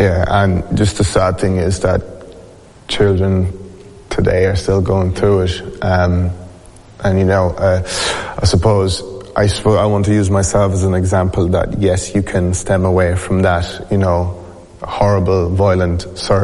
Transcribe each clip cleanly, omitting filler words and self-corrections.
Yeah, and just the sad thing is that children today are still going through it. And I suppose I want to use myself as an example that yes, you can stem away from that, horrible, violent,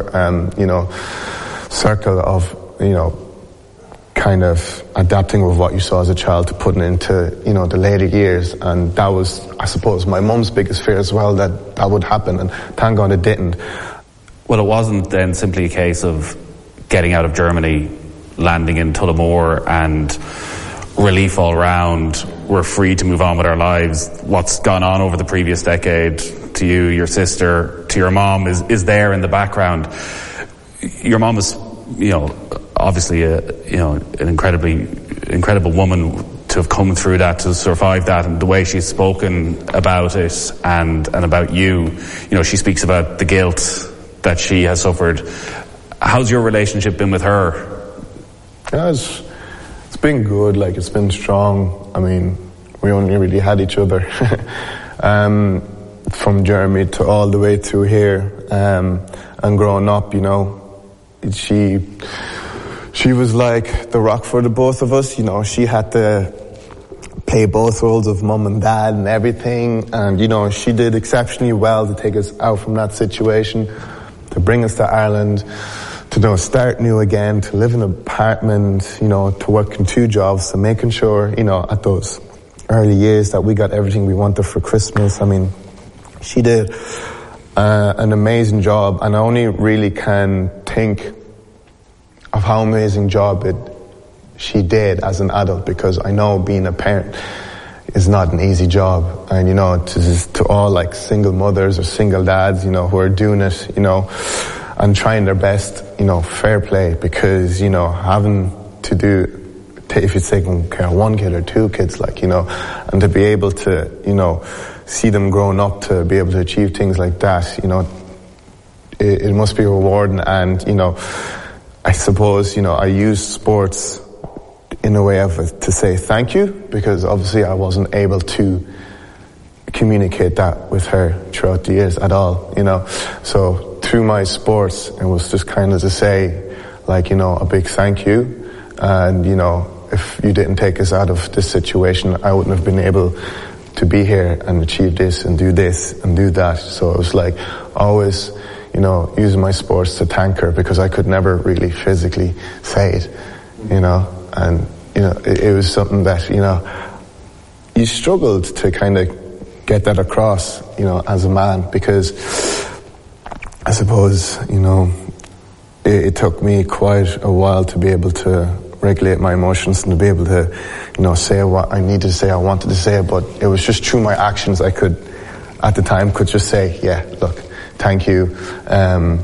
circle of, kind of adapting with what you saw as a child to putting into, the later years. And that was, I suppose, my mum's biggest fear as well, that would happen. And thank God it didn't. Well, it wasn't then simply a case of getting out of Germany, landing in Tullamore and relief all round. We're free to move on with our lives. What's gone on over the previous decade to you, your sister, to your mom is there in the background. Your mom is, obviously an incredible woman to have come through that, to survive that, and the way she's spoken about it and about you. She speaks about the guilt that she has suffered. How's your relationship been with her? Yeah, it's been good, it's been strong. I mean, we only really had each other from Germany to all the way through here, and growing up, she was like the rock for the both of us. She had to play both roles of mum and dad and everything, and she did exceptionally well to take us out from that situation, to bring us to Ireland, to start new again, to live in an apartment, to work in 2 jobs, to making sure, at those early years that we got everything we wanted for Christmas. I mean, she did an amazing job, and I only really can think of how amazing job she did as an adult, because I know being a parent is not an easy job. And, to all single mothers or single dads, who are doing it, and trying their best, fair play, because, having to do, if you're taking care of 1 kid or 2 kids, and to be able to, see them growing up to be able to achieve things like that, it must be rewarding. And, I suppose, I use sports in a way to say thank you, because obviously I wasn't able to communicate that with her throughout the years at all, So through my sports, it was just kind of to say, a big thank you. And, if you didn't take us out of this situation, I wouldn't have been able to be here and achieve this and do that. So it was always, using my sports to thank her, because I could never really physically say it, and, it was something that, you struggled to kind of get that across, as a man, because I suppose, it took me quite a while to be able to regulate my emotions and to be able to, say what I needed to say, I wanted to say, but it was just through my actions I could, at the time, could just say, yeah, look, thank you, and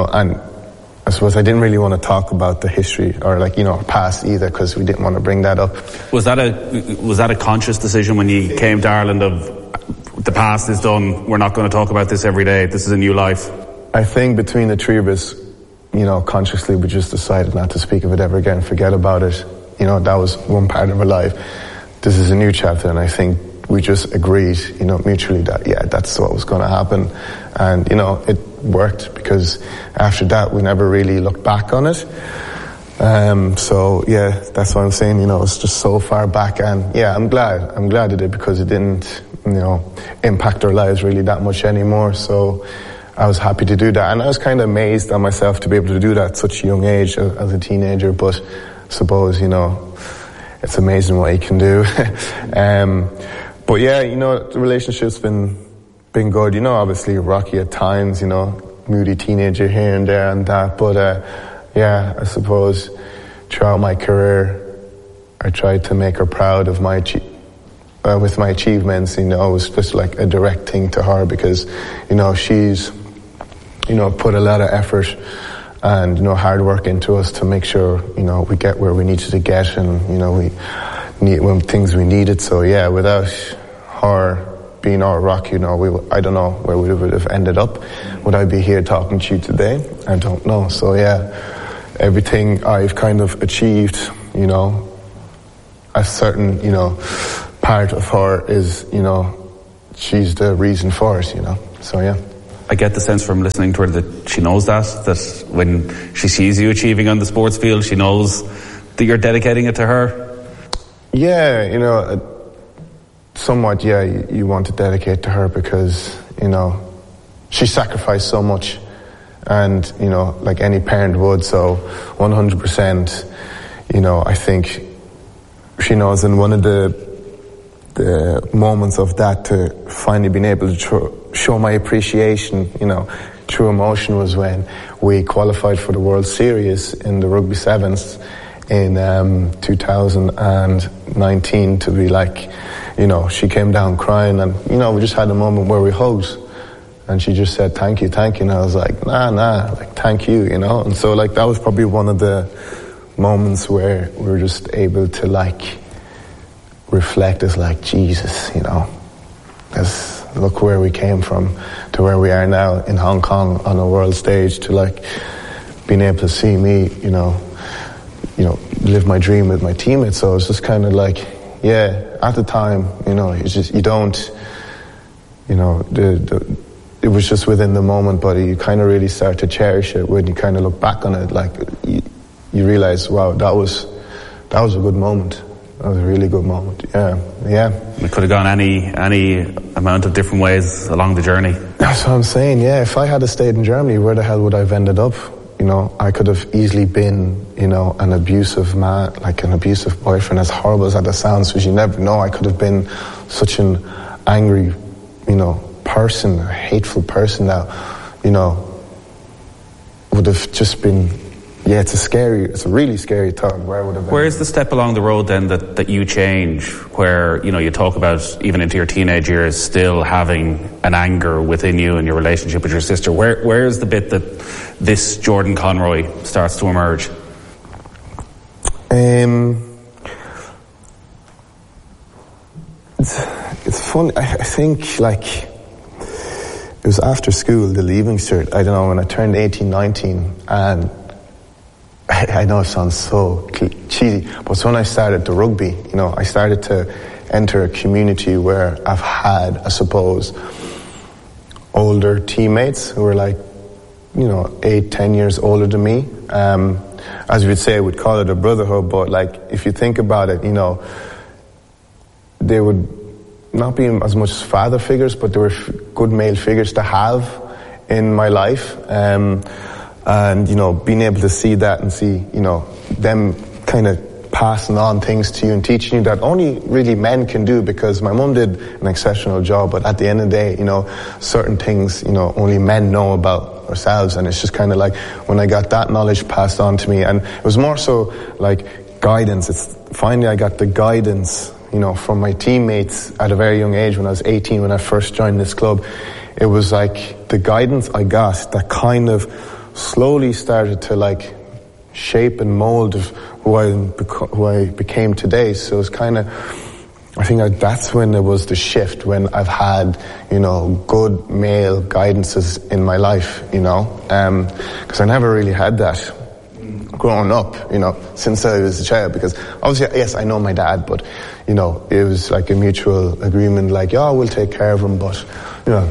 I suppose I didn't really want to talk about the history or past either, because we didn't want to bring that up. Was that a conscious decision when you came to Ireland of the past is done, we're not going to talk about this every day, this is a new life? I think between the 3 of us, consciously we just decided not to speak of it ever again, forget about it. That was one part of our life. This is a new chapter, and I think we just agreed, mutually that, yeah, that's what was going to happen. And, it worked, because after that we never really looked back on it. So, yeah, that's what I'm saying, it's just so far back. And, yeah, I'm glad it did, because it didn't, impact our lives really that much anymore. So I was happy to do that. And I was kind of amazed at myself to be able to do that at such a young age as a teenager. But I suppose, it's amazing what you can do. But yeah, the relationship's been good. Obviously rocky at times, moody teenager here and there and that. But yeah, I suppose throughout my career, I tried to make her proud of with my achievements. It was just a direct thing to her, because, she's, put a lot of effort and, hard work into us to make sure, we get where we needed to get, and, when things we needed. So yeah, without her being our rock, I don't know where we would have ended up. Would I be here talking to you today? I don't know. So yeah, everything I've kind of achieved, a certain, part of her is, she's the reason for it, So yeah. I get the sense from listening to her that she knows that when she sees you achieving on the sports field, she knows that you're dedicating it to her. Yeah, you know, somewhat, yeah, you want to dedicate to her because, you know, she sacrificed so much, and, you know, like any parent would, so 100%, you know, I think she knows. And one of the moments of that, to finally being able to show my appreciation, you know, true emotion, was when we qualified for the World Series in the Rugby Sevens in 2019, to be like, you know, she came down crying, and, you know, we just had a moment where we hugged, and she just said, thank you, and I was like, nah, like, thank you, you know. And so, like, that was probably one of the moments where we were just able to, like, reflect as, like, Jesus, you know, because look where we came from to where we are now in Hong Kong on a world stage, to, like, being able to see me, you know, live my dream with my teammates. So it's just kind of like, yeah, at the time, you know, it's just, you don't, you know, it was just within the moment, but you kind of really start to cherish it when you kind of look back on it. Like, you realize, wow, that was a good moment. That was a really good moment. Yeah. It could have gone any amount of different ways along the journey. That's what I'm saying. Yeah, if I had stayed in Germany, where the hell would I have ended up? You know, I could have easily been, you know, an abusive man, like an abusive boyfriend, as horrible as that sounds, because you never know. I could have been such an angry, you know, person, a hateful person that, you know, would have just been, yeah, it's a really scary thought where I would have been. Where's the step along the road then that you change, where, you know, you talk about even into your teenage years still having an anger within you and your relationship with your sister? Where's the bit that this Jordan Conroy starts to emerge? It's funny. I think, like, it was after school, the leaving cert, I don't know, when I turned 18, 19, and I know it sounds so cheesy, but it's when I started the rugby. You know, I started to enter a community where I've had, I suppose, older teammates who were like, you know, 8-10 years older than me. As you would say, we'd call it a brotherhood, but, like, if you think about it, you know, they would not be as much as father figures, but they were good male figures to have in my life. And, you know, being able to see that and see, you know, them kind of passing on things to you and teaching you that only really men can do, because my mum did an exceptional job, but at the end of the day, you know, certain things, you know, only men know about ourselves. And it's just kind of like, when I got that knowledge passed on to me, and it was more so like guidance. Finally I got the guidance, you know, from my teammates at a very young age. When I was 18, when I first joined this club, it was like the guidance I got that kind of slowly started to, like, shape and mold of who I became today. So it's kind of, I think that's when there was the shift, when I've had, you know, good male guidances in my life, you know, because I never really had that growing up, you know, since I was a child. Because obviously, yes, I know my dad, but, you know, it was like a mutual agreement, like, yeah, we'll take care of him, but, you know.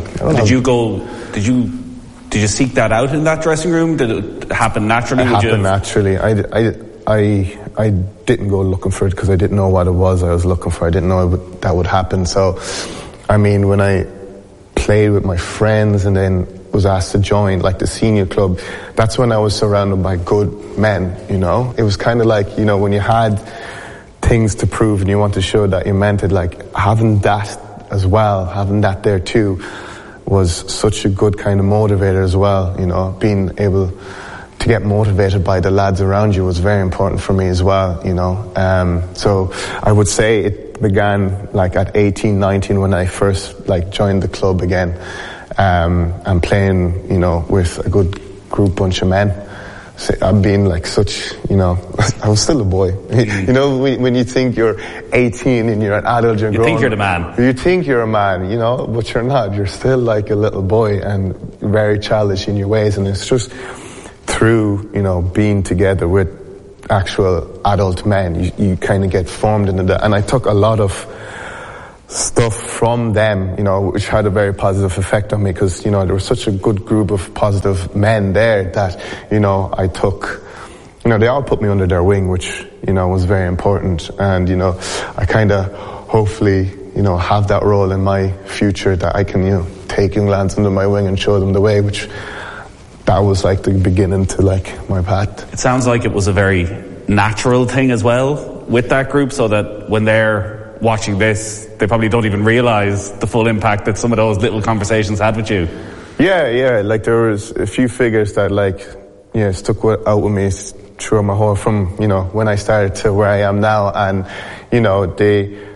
Did you seek that out in that dressing room? Did it happen naturally? It happened naturally. I didn't go looking for it, because I didn't know what it was I was looking for. I didn't know that would happen. So, I mean, when I played with my friends and then was asked to join, like, the senior club, that's when I was surrounded by good men, you know? It was kind of like, you know, when you had things to prove and you want to show that you meant it, like, having that as well, having that there too, was such a good kind of motivator as well. You know, being able to get motivated by the lads around you was very important for me as well, you know. So I would say it began, like, at 18, 19, when I first, like, joined the club again, and playing, you know, with a good bunch of men. So I'm being, like, such, you know, I was still a boy. You know, when you think you're 18 and you're an adult, you're grown. You think you're the man. You think you're a man, you know, but you're not. You're still like a little boy and very childish in your ways. And it's just through, you know, being together with actual adult men, you kind of get formed into that. And I took a lot of stuff from them, you know, which had a very positive effect on me, because, you know, there was such a good group of positive men there that, you know, I took, you know, they all put me under their wing, which, you know, was very important. And, you know, I kind of hopefully, you know, have that role in my future, that I can, you know, take young lads under my wing and show them the way, which that was like the beginning to like my path. It sounds like it was a very natural thing as well with that group, so that when they're watching this, they probably don't even realise the full impact that some of those little conversations had with you. Yeah, like there was a few figures that like, yeah, stuck out with me throughout my whole, from, you know, when I started to where I am now. And, you know, they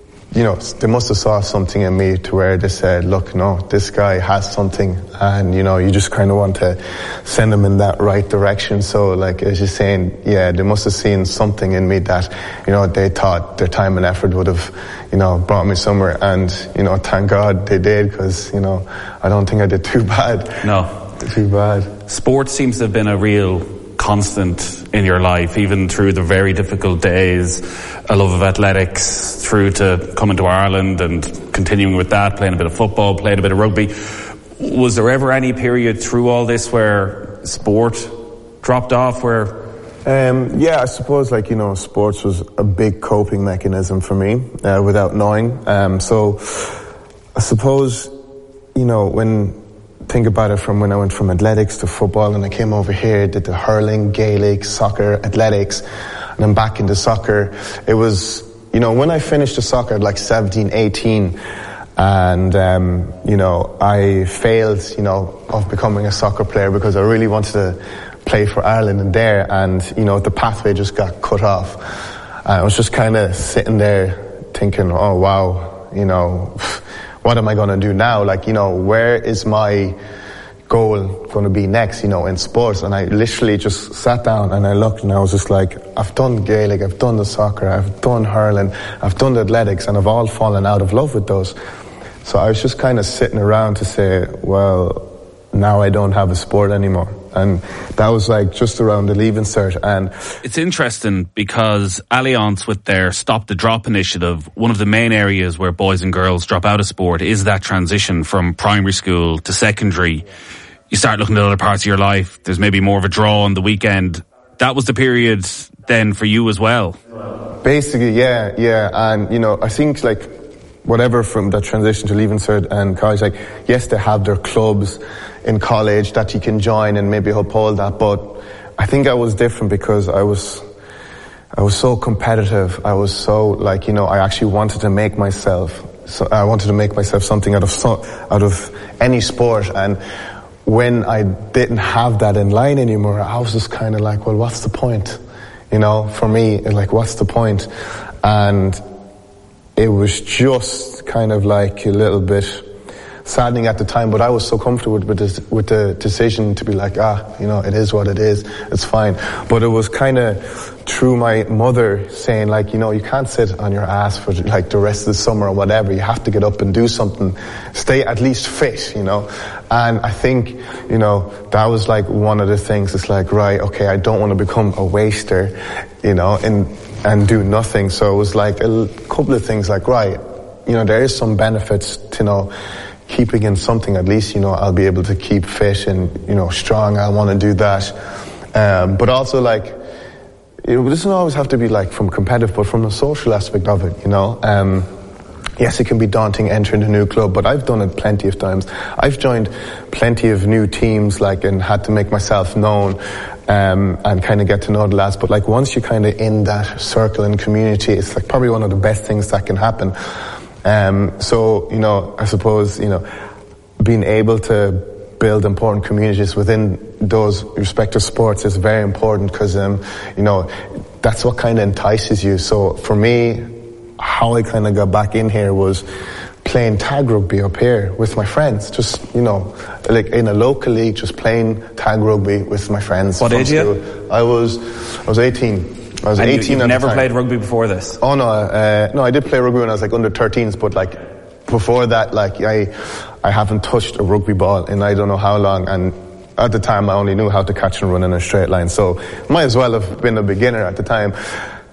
must have saw something in me to where they said, look, no, this guy has something, and, you know, you just kind of want to send him in that right direction. So, like, as you're saying, yeah, they must have seen something in me that, you know, they thought their time and effort would have, you know, brought me somewhere. And, you know, thank God they did, because, you know, I don't think I did too bad. No. Too bad. Sports seems to have been a real constant in your life, even through the very difficult days, a love of athletics, through to coming to Ireland and continuing with that, playing a bit of football, playing a bit of rugby. Was there ever any period through all this where sport dropped off, where... Yeah, I suppose, like, you know, sports was a big coping mechanism for me, without knowing. So I suppose, you know, think about it, from when I went from athletics to football, and I came over here, did the hurling, Gaelic, soccer, athletics, and then back into soccer. It was, you know, when I finished the soccer at like 17, 18, and, you know, I failed, you know, of becoming a soccer player, because I really wanted to play for Ireland and there, and, you know, the pathway just got cut off. I was just kind of sitting there thinking, oh wow, you know, what am I going to do now? Like, you know, where is my goal going to be next, you know, in sports? And I literally just sat down and I looked, and I was just like, I've done Gaelic, I've done the soccer, I've done hurling, I've done the athletics, and I've all fallen out of love with those. So I was just kind of sitting around to say, well, now I don't have a sport anymore. And that was like just around the Leaving Cert. And it's interesting because Allianz, with their Stop the Drop initiative, one of the main areas where boys and girls drop out of sport is that transition from primary school to secondary. You start looking at other parts of your life. There's maybe more of a draw on the weekend. That was the period then for you as well. Basically, yeah. And, you know, I think, like, whatever, from that transition to Leaving Cert and college, like, yes, they have their clubs in college that you can join and maybe uphold that, but I think I was different because I was so competitive. I was so, like, you know, I actually wanted to make myself, so I wanted to make myself something out of any sport. And when I didn't have that in line anymore, I was just kind of like, well, what's the point? You know, for me, like, what's the point? And it was just kind of like a little bit saddening at the time, but I was so comfortable with the decision to be like, you know, it is what it is, it's fine. But it was kind of through my mother saying, like, you know, you can't sit on your ass for like the rest of the summer or whatever. You have to get up and do something, stay at least fit, you know. And I think, you know, that was like one of the things. It's like, right, okay, I don't want to become a waster, you know, and do nothing. So it was like a couple of things, like, right, you know, there is some benefits to, you know, keeping in something. At least, you know, I'll be able to keep fit and, you know, strong. I want to do that. But also, like, it doesn't always have to be like from competitive, but from the social aspect of it, you know. Yes, it can be daunting entering a new club, but I've done it plenty of times. I've joined plenty of new teams, like, and had to make myself known, and kind of get to know the lads. But like, once you're kind of in that circle and community, it's like probably one of the best things that can happen. So, you know, I suppose, you know, being able to build important communities within those respective sports is very important, because, you know, that's what kind of entices you. So for me, how I kind of got back in here was playing tag rugby up here with my friends. Just, you know, like in a local league, just playing tag rugby with my friends. What age are you? I was 18. I was 18. You've never played rugby before this? Oh no, no, I did play rugby when I was like under 13s, but like before that, like I haven't touched a rugby ball in I don't know how long, and at the time I only knew how to catch and run in a straight line, so might as well have been a beginner at the time.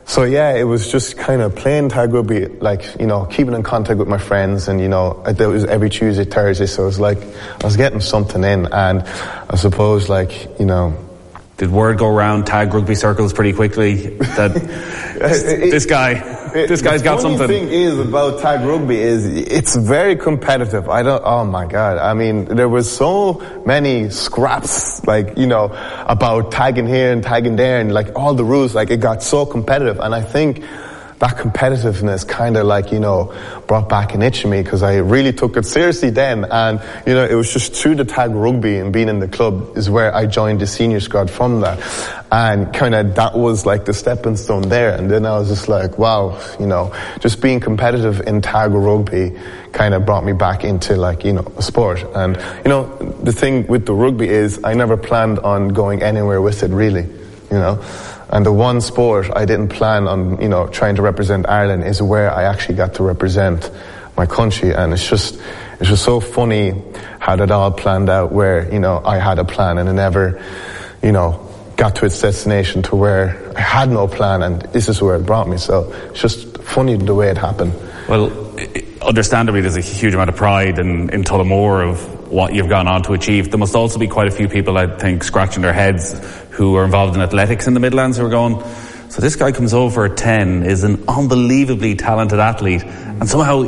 So yeah, it was just kind of playing tag rugby, like, you know, keeping in contact with my friends, and, you know, it was every Tuesday, Thursday, so it was like I was getting something in, and I suppose, like, you know. Did word go around tag rugby circles pretty quickly that this guy's got something? The funny thing is about tag rugby is it's very competitive. Oh my God. I mean, there was so many scraps, like, you know, about tagging here and tagging there, and like all the rules, like it got so competitive. And I think that competitiveness kind of, like, you know, brought back an itch in me, because I really took it seriously then. And, you know, it was just through the tag rugby and being in the club is where I joined the senior squad from that. And kind of that was like the stepping stone there. And then I was just like, wow, you know, just being competitive in tag rugby kind of brought me back into, like, you know, a sport. And, you know, the thing with the rugby is I never planned on going anywhere with it, really, you know. And the one sport I didn't plan on, you know, trying to represent Ireland is where I actually got to represent my country. And it's just so funny how that all planned out, where, you know, I had a plan and it never, you know, got to its destination, to where I had no plan, and this is where it brought me. So it's just funny the way it happened. Well, understandably, there's a huge amount of pride in Tullamore of what you've gone on to achieve. There must also be quite a few people, I think, scratching their heads who are involved in athletics in the Midlands, who are going, so this guy comes over at 10, is an unbelievably talented athlete, and somehow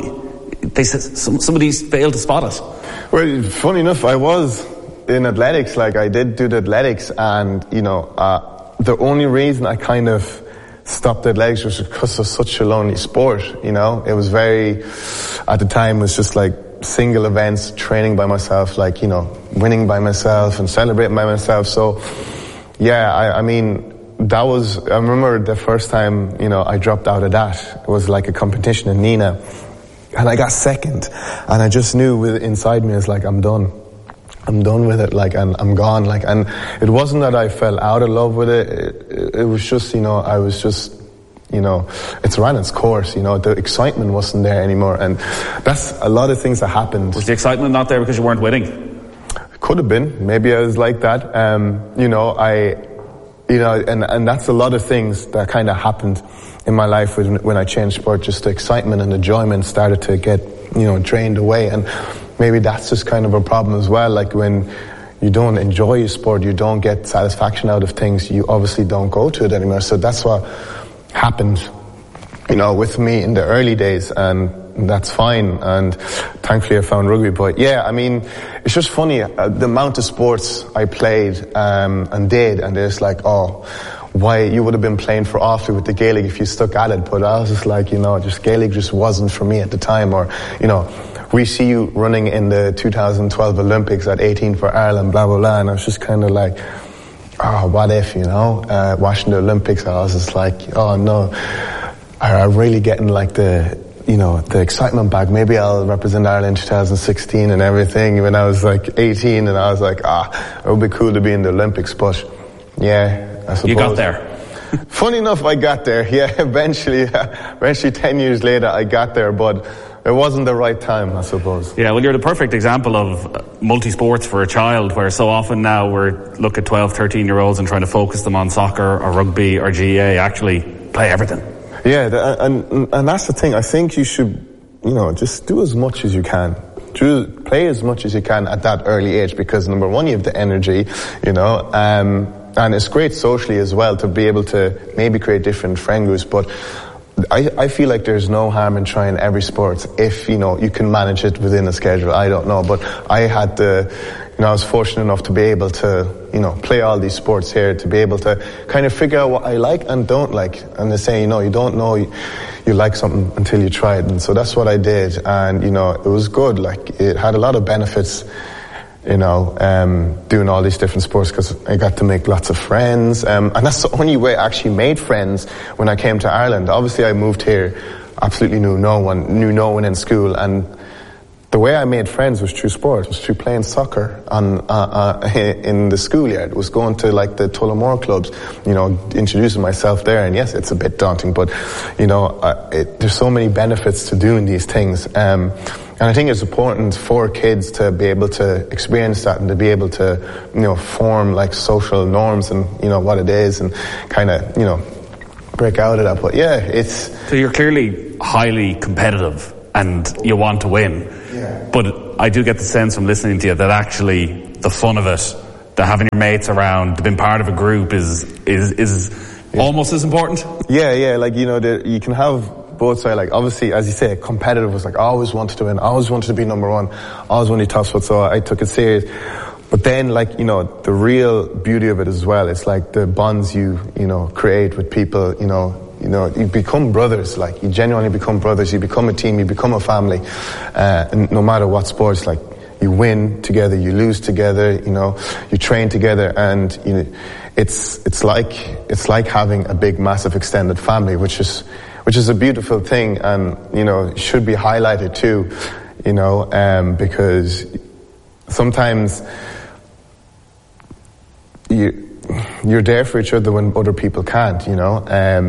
somebody's failed to spot it. Well, funny enough, I was in athletics, like I did do the athletics, and, you know, the only reason I kind of stopped athletics was because of such a lonely sport, you know. It was very, at the time, it was just like single events, training by myself, like, you know, winning by myself and celebrating by myself. So yeah, I mean, I remember the first time, you know, I dropped out of that. It was like a competition in Nina, and I got second, and I just knew inside me, it's like, I'm done with it, like, and I'm gone, like. And it wasn't that I fell out of love with it. It was just, you know, I was just, you know, it's ran its course, you know. The excitement wasn't there anymore, and that's a lot of things that happened. Was the excitement not there because you weren't winning? Could have been. Maybe I was like that. You know, and that's a lot of things that kind of happened in my life when I changed sport. Just the excitement and enjoyment started to get, you know, drained away. And maybe that's just kind of a problem as well. Like, when you don't enjoy your sport, you don't get satisfaction out of things, you obviously don't go to it anymore. So that's what happened, you know, with me in the early days, and that's fine, and thankfully I found rugby. But yeah, I mean, it's just funny, the amount of sports I played and did, and it's like, oh, why you would have been playing for Offaly with the Gaelic if you stuck at it. But I was just like, you know, just Gaelic just wasn't for me at the time. Or, you know, we see you running in the 2012 Olympics at 18 for Ireland, blah, blah, blah. And I was just kind of like, oh, what if, you know, watching the Olympics, I was just like, oh no, I'm really getting like the excitement back. Maybe I'll represent Ireland in 2016 and everything. When I was like 18, and I was like, it would be cool to be in the Olympics. But yeah, I suppose. You got there. Funny enough, I got there. Yeah, eventually 10 years later, I got there, but it wasn't the right time, I suppose. Yeah, well, you're the perfect example of multi-sports for a child, where so often now we're look at 12, 13-year-olds and trying to focus them on soccer or rugby or GAA. Actually, play everything. Yeah, and that's the thing. I think you should, you know, just do as much as you can. Play as much as you can at that early age, because number one, you have the energy, you know, and it's great socially as well to be able to maybe create different friend groups. But I feel like there's no harm in trying every sport if, you know, you can manage it within a schedule. I don't know, but I was fortunate enough to be able to, you know, play all these sports here, to be able to kind of figure out what I like and don't like. And they say, you know, you don't know you like something until you try it. And so that's what I did. And, you know, it was good. Like, it had a lot of benefits, you know, doing all these different sports, because I got to make lots of friends. And that's the only way I actually made friends when I came to Ireland. Obviously, I moved here, absolutely knew no one in school. And the way I made friends was through sport, was through playing soccer in the schoolyard. It was going to like the Tullamore clubs, you know, introducing myself there. And yes, it's a bit daunting, but, you know, there's so many benefits to doing these things. And I think it's important for kids to be able to experience that, and to be able to, you know, form like social norms and, you know, what it is, and kind of, you know, break out of that. But yeah, it's... So you're clearly highly competitive and you want to win. Yeah. But I do get the sense from listening to you that actually the fun of it, the having your mates around, being part of a group is almost as important. Yeah, like, you know, you can have both sides. Like, obviously, as you say, competitive was like, I always wanted to win, I always wanted to be number one, I always wanted to top spot, so I took it serious. But then, like, you know, the real beauty of it as well, it's like the bonds you know, create with people, you know, you become brothers, like, you genuinely become brothers, you become a team, you become a family, and no matter what sports, like, you win together, you lose together, you know, you train together, and, you know, it's like having a big, massive extended family, which is a beautiful thing, and, you know, should be highlighted too, you know, because sometimes you're there for each other when other people can't, you know,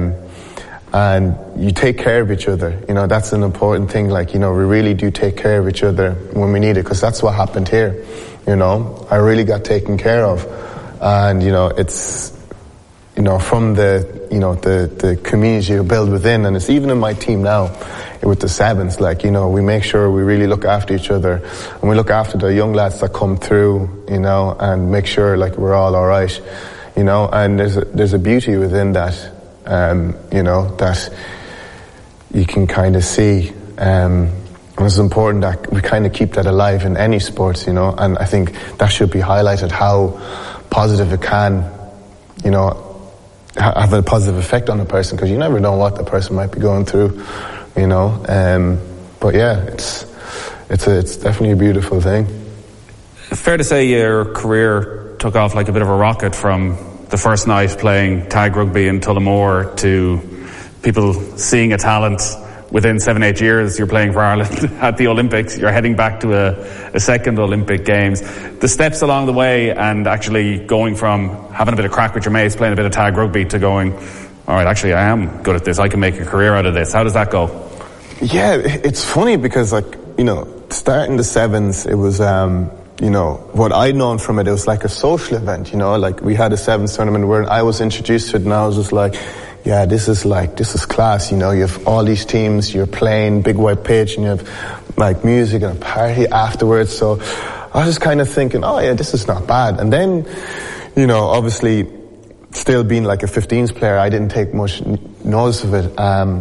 and you take care of each other, you know, that's an important thing, like, you know, we really do take care of each other when we need it, because that's what happened here, you know, I really got taken care of, and, you know, it's, you know, from the, you know, the community you build within, and it's even in my team now, with the sevens, like, you know, we make sure we really look after each other, and we look after the young lads that come through, you know, and make sure, like, we're all alright, you know, and there's a beauty within that, you know, that you can kind of see, and it's important that we kind of keep that alive in any sports, you know, and I think that should be highlighted, how positive it can, you know, have a positive effect on a person, because you never know what the person might be going through, you know, but yeah, it's definitely a beautiful thing. Fair to say your career took off like a bit of a rocket from the first night playing tag rugby in Tullamore to people seeing a talent. Within 7-8 years you're playing for Ireland at the Olympics, you're heading back to a second Olympic Games. The steps along the way, and actually going from having a bit of crack with your mates, playing a bit of tag rugby, to going, alright, actually I am good at this, I can make a career out of this. How does that go? Yeah, it's funny because, like, you know, starting the sevens, it was, you know, what I'd known from it, it was like a social event, you know, like we had a sevens tournament where I was introduced to it, and I was just like, yeah, this is class, you know, you have all these teams, you're playing big white pitch, and you have like music and a party afterwards, so I was just kind of thinking, oh yeah, this is not bad. And then, you know, obviously still being like a 15s player, I didn't take much notice of it,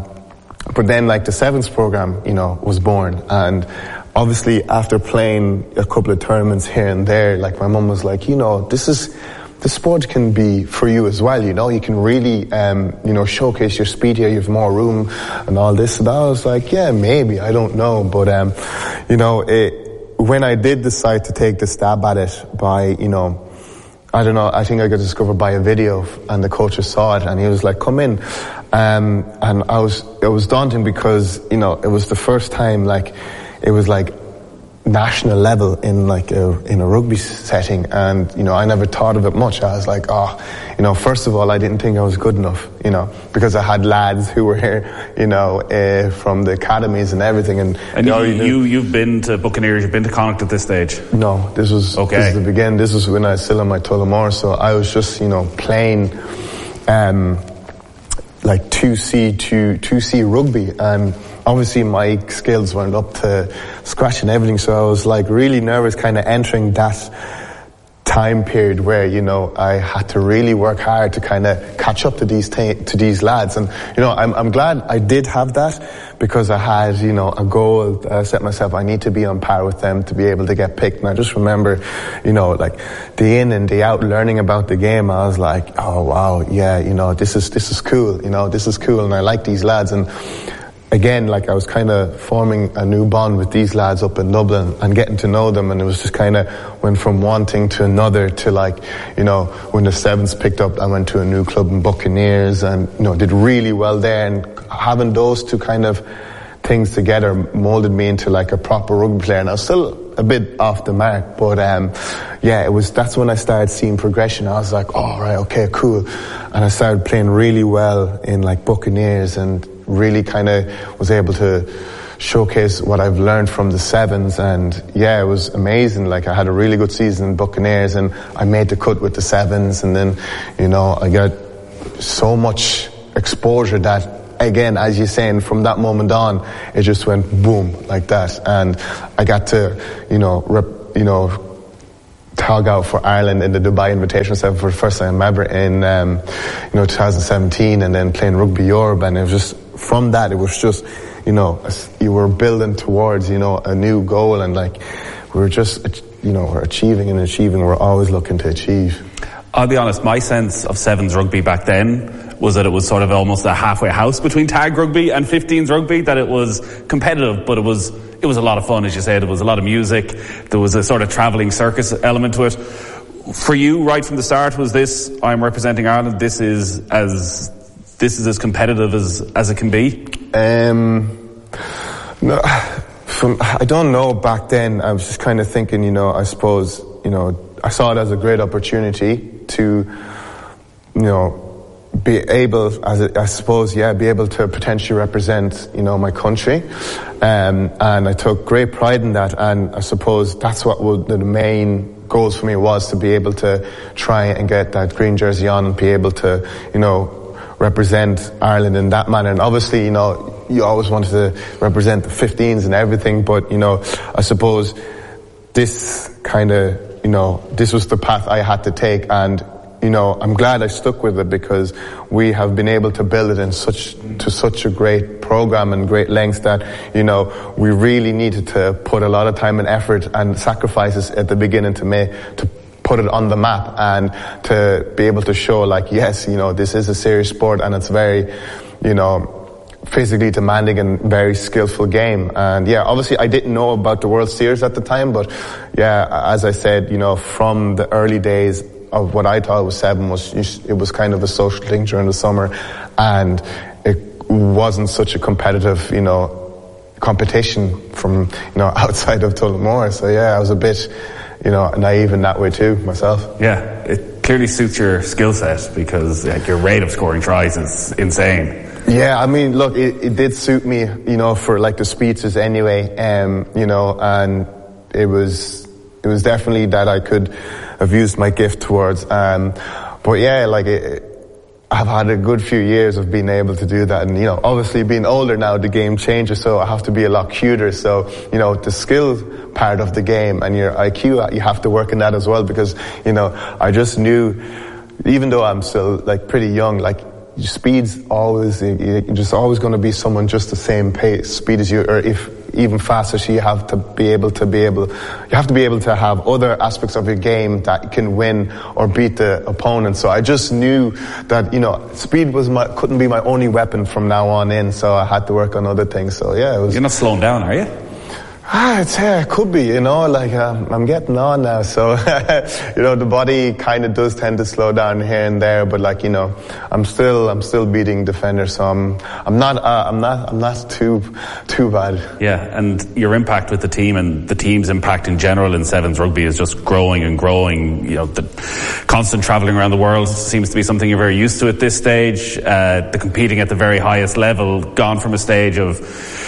but then, like, the sevens program, you know, was born, and obviously after playing a couple of tournaments here and there, like, my mum was like, you know, the sport can be for you as well, you know, you can really, you know, showcase your speed here, you have more room and all this. And I was like, yeah, maybe, I don't know, but, you know, when I did decide to take the stab at it by, you know, I don't know, I think I got discovered by a video, and the coach saw it, and he was like, come in. And it was daunting because, you know, it was the first time, like, it was like national level in like in a rugby setting, and, you know, I never thought of it much. I was like, oh, you know, first of all, I didn't think I was good enough, you know, because I had lads who were here, you know, from the academies and everything, and you've been to Buccaneers, you've been to Connacht at this stage? No, this was the beginning. This was when I was still on my Tullamore, so I was just, you know, playing like 2C rugby, and obviously my skills weren't up to scratch and everything, so I was like really nervous kind of entering that time period where, you know, I had to really work hard to kind of catch up to these lads. And, you know, I'm glad I did have that, because I had, you know, a goal. I set myself, I need to be on par with them to be able to get picked. And I just remember, you know, like day in and day out learning about the game, I was like, oh wow, yeah, you know, this is cool, you know, this is cool, and I like these lads. And again, like, I was kind of forming a new bond with these lads up in Dublin and getting to know them, and it was just kind of went from one thing to another to, like, you know, when the sevens picked up, I went to a new club in Buccaneers and, you know, did really well there, and having those two kind of things together molded me into like a proper rugby player. And I was still a bit off the mark, but yeah, that's when I started seeing progression. I was like, oh, right, okay, cool. And I started playing really well in like Buccaneers, and really kind of was able to showcase what I've learned from the sevens. And yeah, it was amazing. Like, I had a really good season in Buccaneers, and I made the cut with the sevens, and then, you know, I got so much exposure that, again, as you're saying, from that moment on, it just went boom like that, and I got to, tug out for Ireland in the Dubai Invitational for the first time ever in 2017, and then playing Rugby Europe, and it was just from that, it was just you were building towards a new goal, and like we were just we're achieving, we're always looking to achieve. I'll be honest, my sense of Sevens rugby back then was that it was sort of almost a halfway house between tag rugby and 15s rugby, that it was competitive, but it was a lot of fun, as you said. It was a lot of music. There was a sort of travelling circus element to it. For you, right from the start, was this, I'm representing Ireland, this is as competitive as it can be? No, I don't know back then. I was just kind of thinking, I suppose, I saw it as a great opportunity to, be able, be able to potentially represent, my country. And I took great pride in that. And I suppose that's what the main goals for me was, to be able to try and get that green jersey on and be able to, represent Ireland in that manner. And obviously, you always wanted to represent the 15s and everything, but, I suppose this kind of, this was the path I had to take, and, I'm glad I stuck with it, because we have been able to build it to such a great program and great lengths that, we really needed to put a lot of time and effort and sacrifices at the beginning to put it on the map, and to be able to show, like, yes, this is a serious sport, and it's very, physically demanding and very skillful game. And yeah, obviously I didn't know about the World Series at the time, but yeah, as I said, from the early days of what I thought was Seven, it was kind of a social thing during the summer, and it wasn't such a competitive, competition from, outside of Tullamore. So yeah, I was a bit, naive in that way too, myself. Yeah, it clearly suits your skill set, because your rate of scoring tries is insane. Yeah, I mean, look, it did suit me, for like the speeches anyway, and it was definitely that I could have used my gift towards, but yeah, like I've had a good few years of being able to do that, and obviously being older now, the game changes, so I have to be a lot cuter. So the skill part of the game and your IQ, you have to work in that as well, because I just knew, even though I'm still like pretty young, like speed's always, you're just always going to be someone just the same pace speed as you, or if even faster. So you have to be able to have other aspects of your game that can win or beat the opponent. So I just knew that speed couldn't be my only weapon from now on in. So I had to work on other things. So yeah, it was. You're not slowing down, are you? It could be, I'm getting on now, so, the body kind of does tend to slow down here and there, but I'm still beating defenders, so I'm not too bad. Yeah, and your impact with the team and the team's impact in general in Sevens rugby is just growing and growing. The constant travelling around the world seems to be something you're very used to at this stage. The competing at the very highest level, gone from a stage of,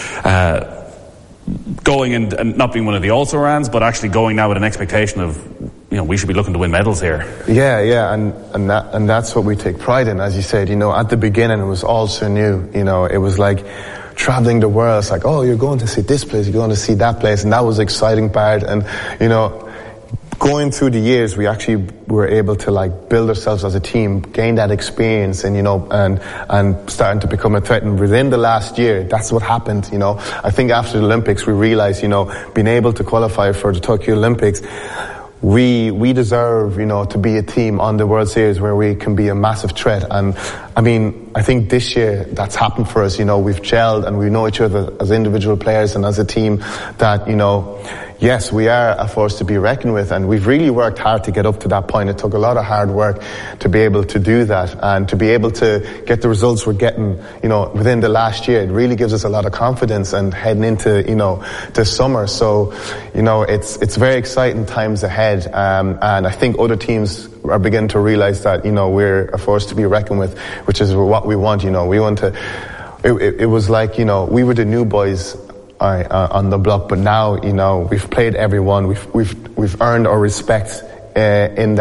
going and not being one of the also-rans, but actually going now with an expectation of, we should be looking to win medals here. Yeah, and that's what we take pride in. As you said, at the beginning it was all so new. It was like traveling the world. It's like, oh, you're going to see this place, you're going to see that place, and that was the exciting part. And going through the years, we actually were able to build ourselves as a team, gain that experience, and and starting to become a threat. And within the last year, that's what happened. I think after the Olympics, we realized, being able to qualify for the Tokyo Olympics, we deserve, to be a team on the World Series where we can be a massive threat. And I mean, I think this year that's happened for us. We've gelled and we know each other as individual players and as a team that, yes, we are a force to be reckoned with, and we've really worked hard to get up to that point. It took a lot of hard work to be able to do that, and to be able to get the results we're getting, within the last year. It really gives us a lot of confidence and heading into, this summer. So, it's very exciting times ahead, and I think other teams are beginning to realize that, we're a force to be reckoned with, which is what we want. We want to, it was like, we were the new boys on the block, but now we've played everyone. We've earned our respect in that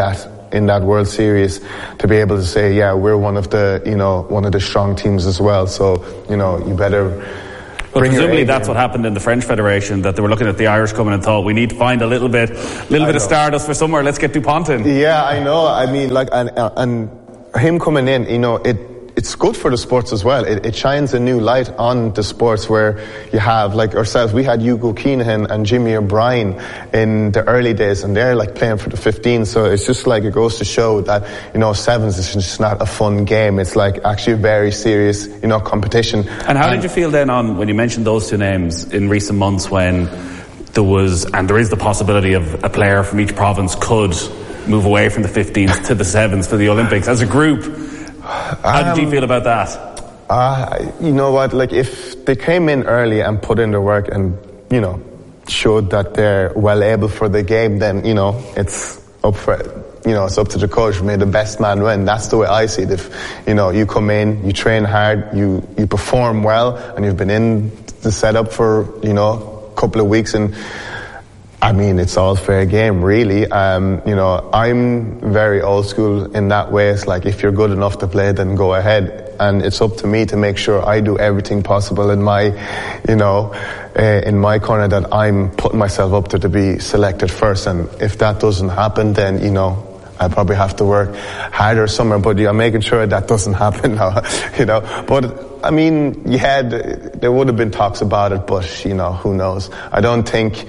in that World Series to be able to say, yeah, we're one of the strong teams as well. So, you better. But presumably that's what happened in the French Federation, that they were looking at the Irish coming and thought, we need to find a little bit of stardust for somewhere. Let's get Dupont in. Yeah, I know. I mean, and him coming in, it's good for the sports as well. It shines a new light on the sports where you have, like ourselves, we had Hugo Keenan and Jimmy O'Brien in the early days, and they're playing for the 15. So it's just it goes to show that, sevens is just not a fun game. It's actually a very serious, competition. And how did you feel then when you mentioned those two names in recent months when there is the possibility of a player from each province could move away from the 15s to the sevens for the Olympics as a group? How did you feel about that? You know what, if they came in early and put in the work and, showed that they're well able for the game, then, it's up for it. It's up to the coach. May the best man win. That's the way I see it. If, you come in, you train hard, you perform well, and you've been in the setup for, a couple of weeks, and I mean, it's all fair game, really. I'm very old school in that way. It's if you're good enough to play, then go ahead. And it's up to me to make sure I do everything possible in my, in my corner, that I'm putting myself up there to be selected first. And if that doesn't happen, then, I probably have to work harder somewhere. But I'm making sure that doesn't happen now, But, I mean, there would have been talks about it, but, who knows? I don't think,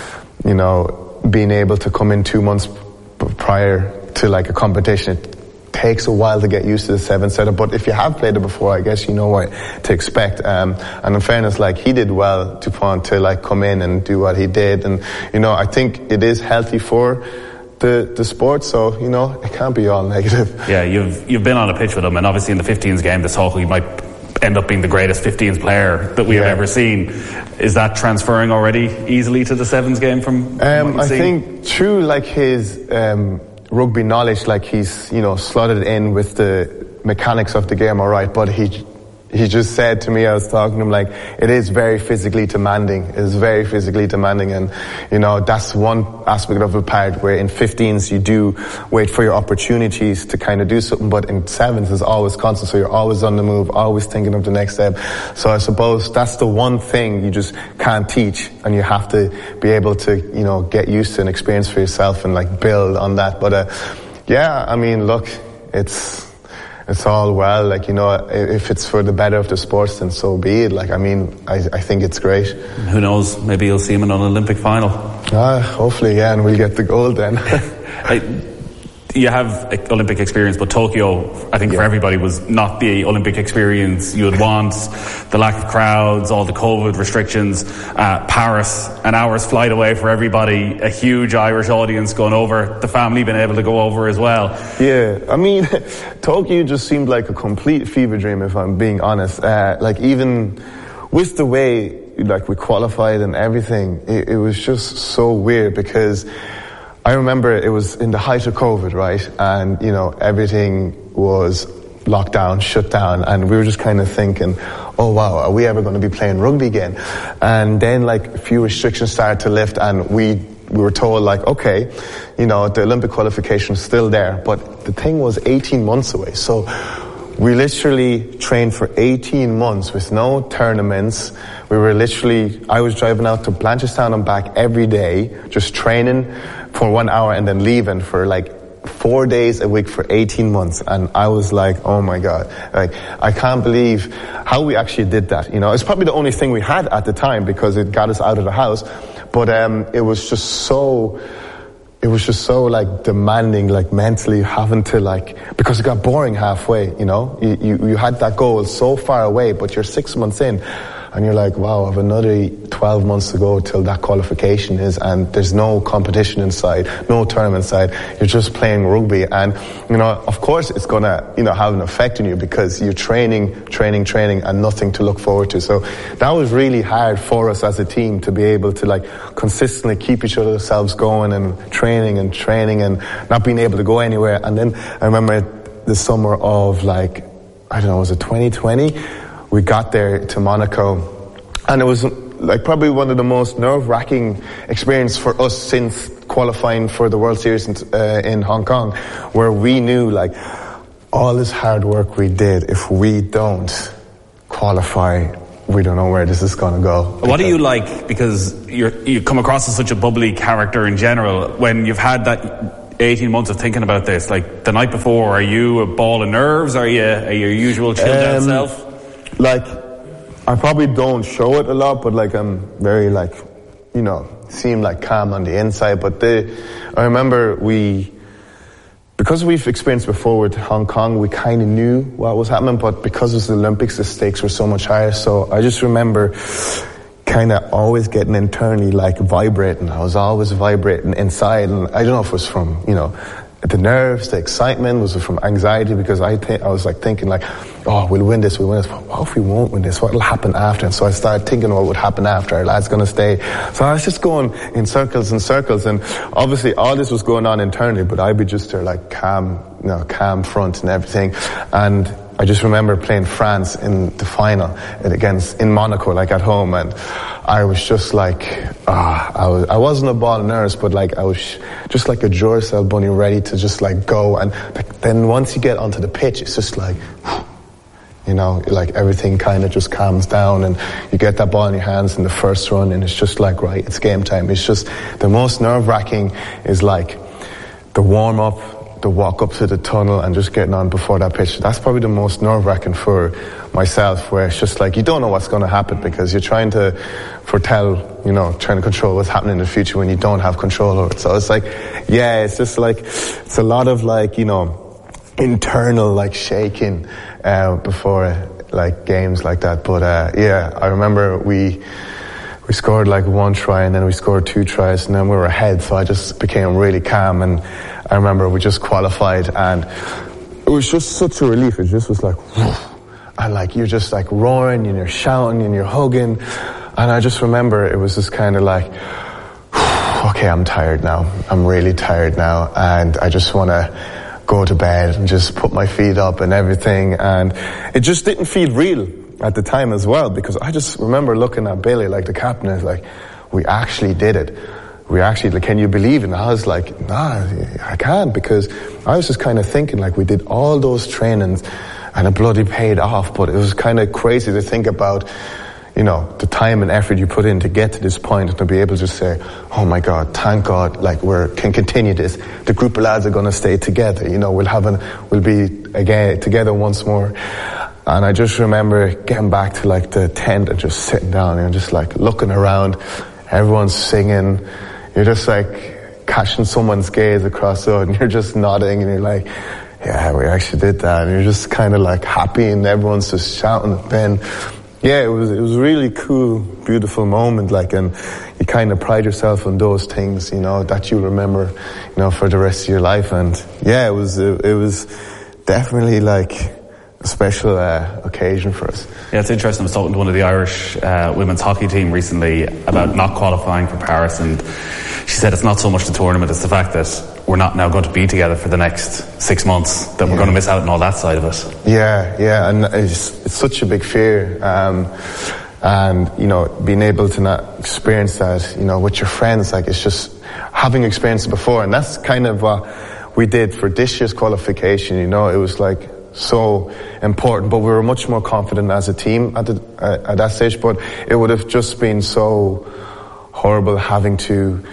being able to come in 2 months prior to a competition, it takes a while to get used to the 7 setup. But if you have played it before, I guess you know what to expect. And in fairness, he did well, Dupont, to come in and do what he did. And, I think it is healthy for the sport, so, it can't be all negative. Yeah, you've been on a pitch with him, and obviously in the 15s game this whole, he might end up being the greatest 15s player that we have ever seen. Is that transferring already easily to the sevens game from I think through his rugby knowledge, he's slotted in with the mechanics of the game all right, but he just said to me, I was talking to him, it is very physically demanding. It is very physically demanding, and, that's one aspect of the part where in 15s you do wait for your opportunities to kind of do something, but in sevens it's always constant, so you're always on the move, always thinking of the next step. So I suppose that's the one thing you just can't teach, and you have to be able to, get used to and experience for yourself and build on that. But, yeah, I mean, look, it's all well, if it's for the better of the sports, then so be it. I think it's great. Who knows, maybe you'll see him in an Olympic final. Hopefully, yeah, and we'll get the gold then. You have Olympic experience, but Tokyo, I think for everybody, was not the Olympic experience you would want. The lack of crowds, all the COVID restrictions, Paris, an hour's flight away for everybody, a huge Irish audience going over, the family being able to go over as well. Yeah, I mean, Tokyo just seemed like a complete fever dream, if I'm being honest. Even with the way we qualified and everything, it was just so weird, because I remember it was in the height of COVID, right? And, everything was locked down, shut down, and we were just kind of thinking, oh wow, are we ever going to be playing rugby again? And then a few restrictions started to lift, and we were told okay, the Olympic qualification is still there, but the thing was 18 months away. So we literally trained for 18 months with no tournaments. I was driving out to Blanchardstown and back every day, just training for 1 hour and then leaving for 4 days a week for 18 months. And I was oh my God, I can't believe how we actually did that. It's probably the only thing we had at the time, because it got us out of the house. But it was just so demanding, mentally having to because it got boring halfway, you had that goal so far away, but you're 6 months in, and you're wow, I have another 12 months to go till that qualification is, and there's no competition inside, no tournament inside, you're just playing rugby. And, of course it's gonna, have an effect on you, because you're training, and nothing to look forward to. So that was really hard for us as a team, to be able to consistently keep each other's going and training and not being able to go anywhere. And then I remember the summer of was it 2020? We got there to Monaco, and it was probably one of the most nerve-wracking experience for us since qualifying for the World Series in Hong Kong, where we knew like all this hard work we did, if we don't qualify, we don't know where this is going to go. What do you like, because you come across as such a bubbly character in general, when you've had that 18 months of thinking about this, like the night before, are you a ball of nerves? Are you your usual chilled out self? Like, I probably don't show it a lot, but like I'm very like, you know, seem like calm on the inside. But I remember because we've experienced before with Hong Kong, we kind of knew what was happening, but because it was the Olympics, the stakes were so much higher. So I just remember kind of always getting internally like vibrating. I was always vibrating inside, and I don't know if it was from, you know, the nerves, the excitement, was it from anxiety, because I was like thinking like, oh, we'll win this. What if we won't win this? What will happen after? And so I started thinking what would happen after. Our lad's going to stay. So I was just going in circles and circles, and obviously all this was going on internally, but I'd be just there like calm front and everything. And I just remember playing France in the final in Monaco, like at home, and I was just like, I wasn't a ball of nerves, but like I was just like a Duracell bunny ready to just like go. And then once you get onto the pitch, it's just like, you know, like everything kind of just calms down, and you get that ball in your hands in the first run, and it's just like, right, it's game time. It's just the most nerve-wracking is like the warm-up, the walk up to the tunnel, and just getting on before that pitch. That's probably the most nerve-wracking for myself, where it's just like you don't know what's going to happen, because you're trying to foretell, you know, trying to control what's happening in the future when you don't have control over it. So it's like, yeah, it's just like, it's a lot of like, you know, internal like shaking before like games like that. But yeah, I remember we scored like one try, and then we scored 2 tries, and then we were ahead, so I just became really calm. And I remember we just qualified, and it was just such a relief. It just was like, and like you're just like roaring and you're shouting and you're hugging. And I just remember it was just kind of like, okay, I'm tired now. I'm really tired now, and I just want to go to bed and just put my feet up and everything. And it just didn't feel real at the time as well, because I just remember looking at Billy, like the captain, is like, we actually did it. We actually, like, can you believe it? And I was like, nah, I can't, because I was just kind of thinking like we did all those trainings and it bloody paid off. But it was kind of crazy to think about, you know, the time and effort you put in to get to this point, and to be able to just say, oh my God, thank God, like can continue this. The group of lads are going to stay together. You know, we'll be again together once more. And I just remember getting back to like the tent and just sitting down and just like looking around, everyone's singing. You're just like catching someone's gaze across the road, and you're just nodding, and you're like, yeah, we actually did that. And you're just kind of like happy, and everyone's just shouting. Then, yeah, it was a really cool, beautiful moment, like, and you kind of pride yourself on those things, you know, that you remember, you know, for the rest of your life. And yeah, it was definitely like a special occasion for us. Yeah, it's interesting. I was talking to one of the Irish women's hockey team recently about not qualifying for Paris, and she said it's not so much the tournament, it's the fact that we're not now going to be together for the next 6 months, that we're going to miss out on all that side of it. Yeah, and it's such a big fear. And, you know, being able to not experience that, you know, with your friends, like, it's just having experienced it before. And that's kind of what we did for this year's qualification, you know. It was like so important, but we were much more confident as a team at that stage. But it would have just been so horrible having to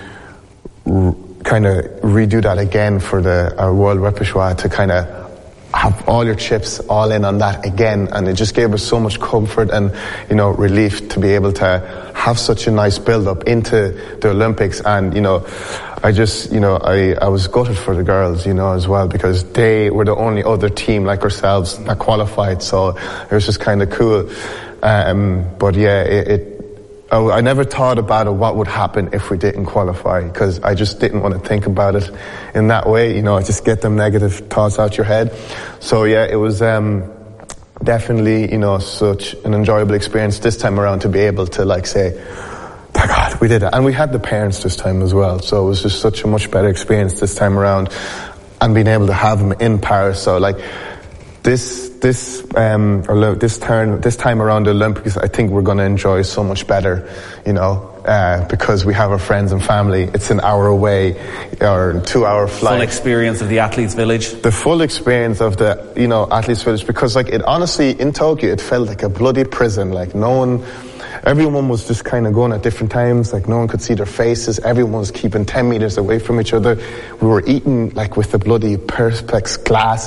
kind of redo that again for our world repertoire, to kind of have all your chips all in on that again. And it just gave us so much comfort and, you know, relief to be able to have such a nice build up into the Olympics. And, you know, I just, you know, I was gutted for the girls, you know, as well, because they were the only other team like ourselves that qualified. So it was just kind of cool. But yeah, I never thought about what would happen if we didn't qualify, because I just didn't want to think about it in that way, you know, just get them negative thoughts out your head. So yeah, it was definitely, you know, such an enjoyable experience this time around to be able to like say, thank God we did it. And we had the parents this time as well, so it was just such a much better experience this time around, and being able to have them in Paris. So like this time around the Olympics, I think we're going to enjoy so much better, you know, because we have our friends and family. It's an hour away or a 2-hour flight. Full experience of the Athletes Village? The full experience of the, Athletes Village, because like it honestly, in Tokyo, it felt like a bloody prison. Like everyone was just kind of going at different times, like no one could see their faces, everyone was keeping 10 meters away from each other. We were eating like with the bloody perspex glass